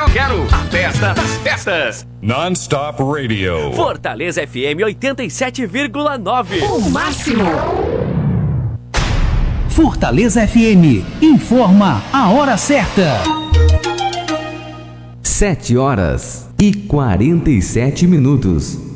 Quero, a festa das festas. Non-Stop Radio. Fortaleza FM 87,9. O máximo. Fortaleza FM informa a hora certa. 7h47.